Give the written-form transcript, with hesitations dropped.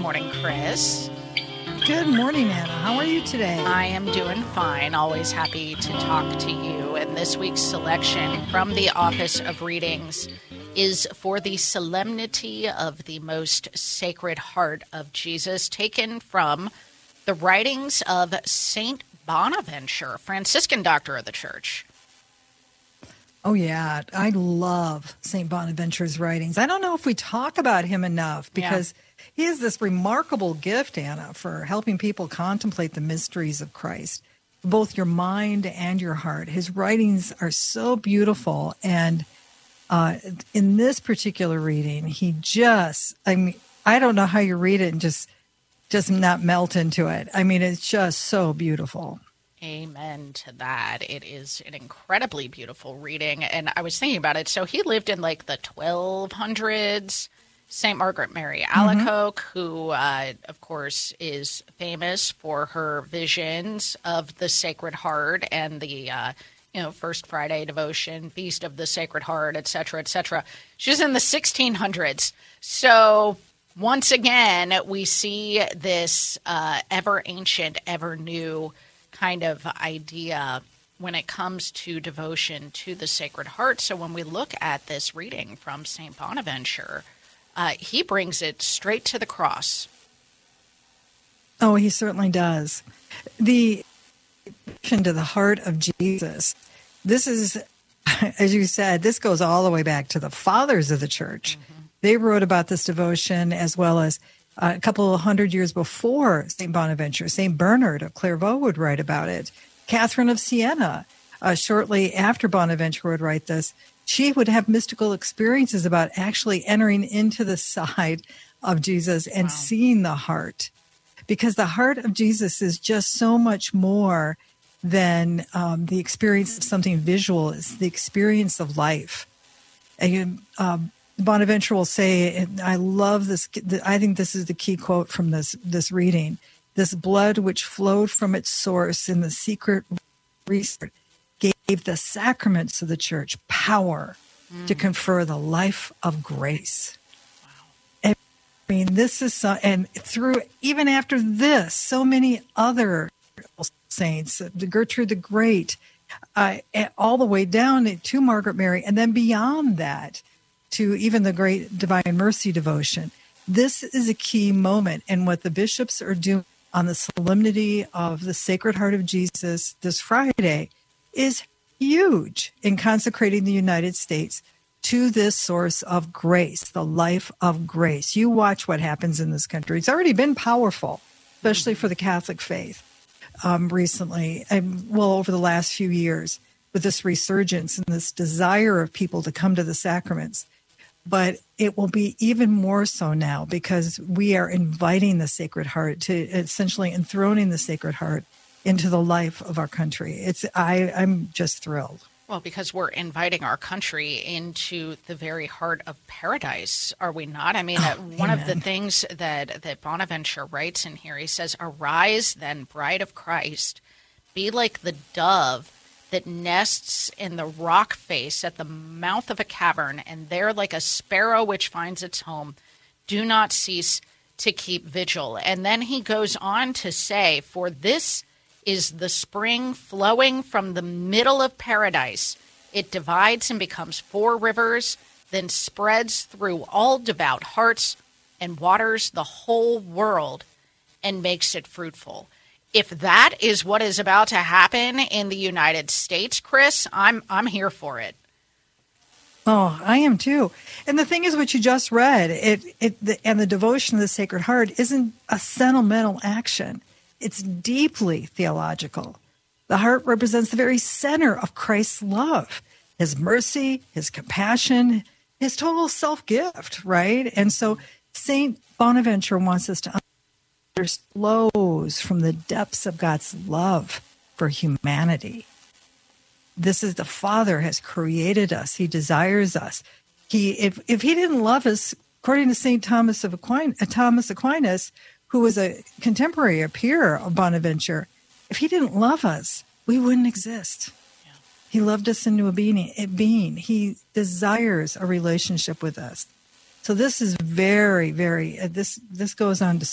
morning, Chris. Good morning, Anna. How are you today? I am doing fine. Always happy to talk to you. And this week's selection from the Office of Readings is for the Solemnity of the Most Sacred Heart of Jesus, taken from the writings of Saint Bonaventure, Franciscan doctor of the Church. Oh, yeah. I love St. Bonaventure's writings. I don't know if we talk about him enough because he has this remarkable gift, Anna, for helping people contemplate the mysteries of Christ, both your mind and your heart. His writings are so beautiful. And in this particular reading, I don't know how you read it and just not melt into it. I mean, it's just so beautiful. Amen to that. It is an incredibly beautiful reading. And I was thinking about it. So he lived in like the 1200s. St. Margaret Mary Alacoque, who, of course, is famous for her visions of the Sacred Heart and the, First Friday devotion, Feast of the Sacred Heart, et cetera, et cetera. She's in the 1600s. So once again, we see this ever ancient, ever new kind of idea when it comes to devotion to the Sacred Heart. So when we look at this reading from St. Bonaventure, he brings it straight to the cross. Oh, he certainly does. The devotion to the heart of Jesus, this is, as you said, this goes all the way back to the fathers of the church. Mm-hmm. They wrote about this devotion as well as a couple of hundred years before St. Bonaventure. St. Bernard of Clairvaux would write about it. Catherine of Siena, shortly after Bonaventure would write this, she would have mystical experiences about actually entering into the side of Jesus and seeing the heart. Because the heart of Jesus is just so much more than the experience of something visual. It's the experience of life. And Bonaventure will say, and I love this, I think this is the key quote from this reading, "This blood which flowed from its source in the secret research gave the sacraments of the church power to confer the life of grace." Wow. And, I mean, this is and through even after this, so many other saints, Gertrude the Great, all the way down to Margaret Mary, and then beyond that to even the Great Divine Mercy devotion. This is a key moment, and what the bishops are doing on the Solemnity of the Sacred Heart of Jesus this Friday is huge in consecrating the United States to this source of grace, the life of grace. You watch what happens in this country. It's already been powerful, especially for the Catholic faith recently, over the last few years, with this resurgence and this desire of people to come to the sacraments. But it will be even more so now because we are inviting the Sacred Heart to essentially enthroning the Sacred Heart into the life of our country. I'm just thrilled. Well, because we're inviting our country into the very heart of paradise, are we not? I mean, one of the things that Bonaventure writes in here, he says, "Arise then, bride of Christ, be like the dove that nests in the rock face at the mouth of a cavern, and there like a sparrow which finds its home, do not cease to keep vigil." And then he goes on to say, "For this is the spring flowing from the middle of paradise. It divides and becomes 4 rivers, then spreads through all devout hearts and waters the whole world and makes it fruitful." If that is what is about to happen in the United States, Chris, I'm here for it. Oh, I am too. And the thing is, what you just read, and the devotion of the Sacred Heart isn't a sentimental action. It's deeply theological. The heart represents the very center of Christ's love, his mercy, his compassion, his total self-gift, right? And so St. Bonaventure wants us to flows from the depths of God's love for humanity. This is the Father has created us. He desires us. If he didn't love us, according to St. Thomas Aquinas, who was a contemporary, a peer of Bonaventure, if he didn't love us, we wouldn't exist. Yeah. He loved us into a being. He desires a relationship with us. So this is very, very, this goes on to